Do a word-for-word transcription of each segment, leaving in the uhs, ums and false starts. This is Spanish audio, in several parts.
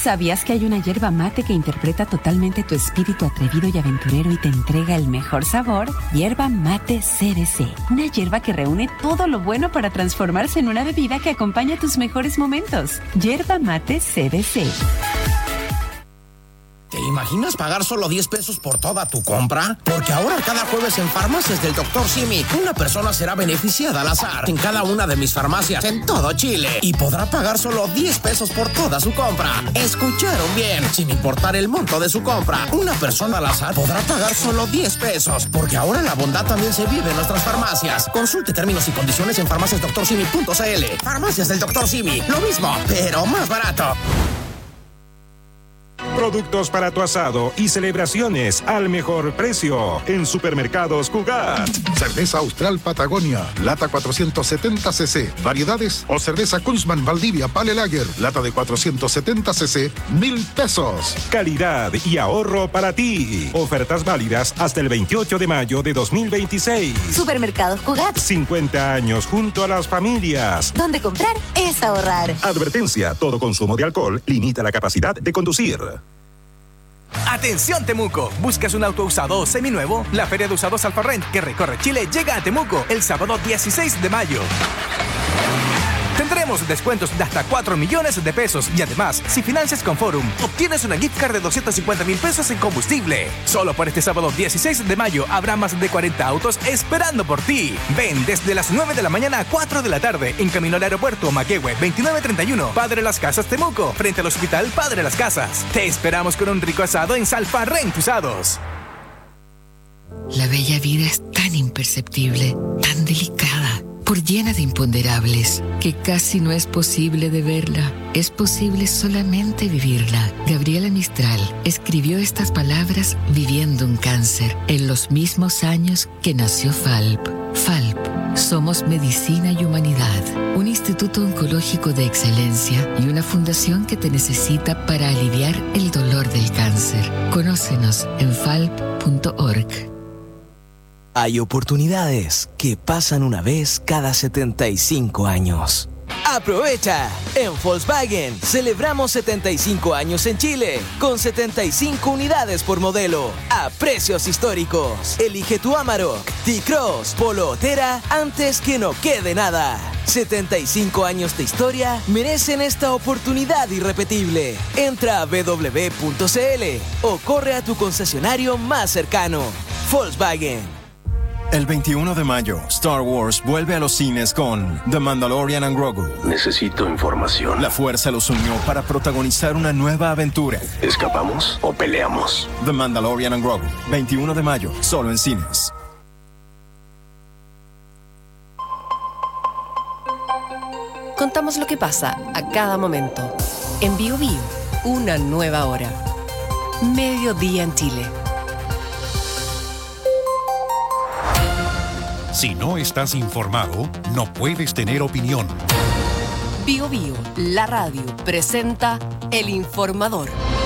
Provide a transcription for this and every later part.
¿Sabías que hay una yerba mate que interpreta totalmente tu espíritu atrevido y aventurero y te entrega el mejor sabor? Yerba Mate C B C. Una yerba que reúne todo lo bueno para transformarse en una bebida que acompaña tus mejores momentos. Yerba Mate C B C. ¿Te imaginas pagar solo diez pesos por toda tu compra? Porque ahora cada jueves en Farmacias del doctor Simi, una persona será beneficiada al azar en cada una de mis farmacias en todo Chile y podrá pagar solo diez pesos por toda su compra. ¿Escucharon bien? Sin importar el monto de su compra, una persona al azar podrá pagar solo diez pesos, porque ahora la bondad también se vive en nuestras farmacias. Consulte términos y condiciones en farmacias doctor simi punto c l. Farmacias del doctor Simi, lo mismo, pero más barato. Productos para tu asado y celebraciones al mejor precio en Supermercados Cugat. Cerveza Austral Patagonia, lata cuatrocientos setenta centilitros. Variedades o cerveza Kunzman Valdivia Pale Lager, lata de cuatrocientos setenta centilitros, mil pesos. Calidad y ahorro para ti. Ofertas válidas hasta el veintiocho de mayo de dos mil veintiséis. Supermercados Cugat. cincuenta años junto a las familias. Donde comprar es ahorrar. Advertencia: todo consumo de alcohol limita la capacidad de conducir. ¡Atención, Temuco! ¿Buscas un auto usado o seminuevo? La Feria de Usados Alfarrent, que recorre Chile, llega a Temuco el sábado dieciséis de mayo. Tendremos descuentos de hasta cuatro millones de pesos y además, si financias con Forum, obtienes una gift card de doscientos cincuenta mil pesos en combustible. Solo por este sábado dieciséis de mayo habrá más de cuarenta autos esperando por ti. Ven desde las nueve de la mañana a cuatro de la tarde en camino al aeropuerto Maquehue veintinueve treinta y uno, Padre Las Casas Temuco, frente al Hospital Padre Las Casas. Te esperamos con un rico asado en Salfarrent Usados. La bella vida es tan imperceptible, tan delicada, por llena de imponderables, que casi no es posible de verla. Es posible solamente vivirla. Gabriela Mistral escribió estas palabras viviendo un cáncer en los mismos años que nació F A L P. F A L P. Somos Medicina y Humanidad, un instituto oncológico de excelencia y una fundación que te necesita para aliviar el dolor del cáncer. Conócenos en falp punto org. Hay oportunidades que pasan una vez cada setenta y cinco años. ¡Aprovecha! En Volkswagen celebramos setenta y cinco años en Chile, con setenta y cinco unidades por modelo, a precios históricos. Elige tu Amarok, T-Cross, Polo o Tera antes que no quede nada. setenta y cinco años de historia merecen esta oportunidad irrepetible. Entra a w w w punto c l o corre a tu concesionario más cercano. Volkswagen. El veintiuno de mayo, Star Wars vuelve a los cines con The Mandalorian and Grogu. Necesito información. La fuerza los unió para protagonizar una nueva aventura. ¿Escapamos o peleamos? The Mandalorian and Grogu, veintiuno de mayo, solo en cines. Contamos lo que pasa a cada momento. En Bio Bio, una nueva hora. Mediodía en Chile. Si no estás informado, no puedes tener opinión. Bio Bio, la radio, presenta El Informador.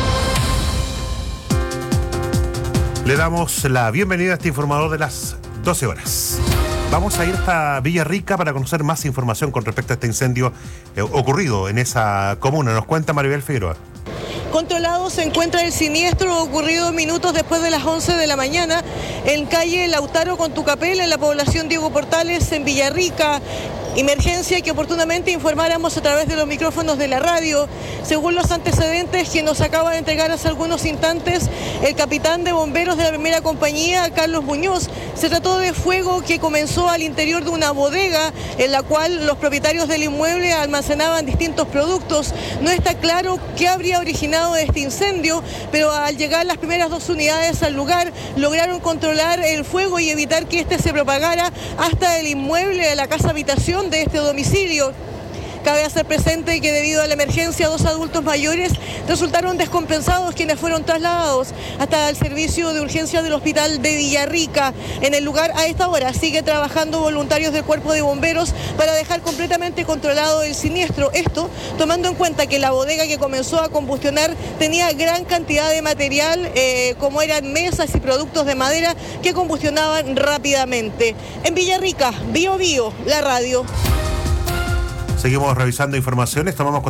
Le damos la bienvenida a este informador de las doce horas. Vamos a ir hasta Villarrica para conocer más información con respecto a este incendio eh, ocurrido en esa comuna. Nos cuenta Maribel Figueroa. Controlado se encuentra el siniestro ocurrido minutos después de las once de la mañana en calle Lautaro con Tucapel, en la población Diego Portales, en Villarrica. Emergencia que oportunamente informáramos a través de los micrófonos de la radio. Según los antecedentes que nos acaba de entregar hace algunos instantes el capitán de bomberos de la primera compañía, Carlos Muñoz, se trató de fuego que comenzó al interior de una bodega en la cual los propietarios del inmueble almacenaban distintos productos. No está claro qué habría originado este incendio, pero al llegar las primeras dos unidades al lugar lograron controlar el fuego y evitar que este se propagara hasta el inmueble de la casa habitación de este domicilio. Cabe hacer presente que debido a la emergencia dos adultos mayores resultaron descompensados, quienes fueron trasladados hasta el servicio de urgencias del hospital de Villarrica. En el lugar a esta hora sigue trabajando voluntarios del cuerpo de bomberos para dejar completamente controlado el siniestro. Esto tomando en cuenta que la bodega que comenzó a combustionar tenía gran cantidad de material eh, como eran mesas y productos de madera que combustionaban rápidamente. En Villarrica, Bio Bio, la radio. Seguimos revisando informaciones, tomamos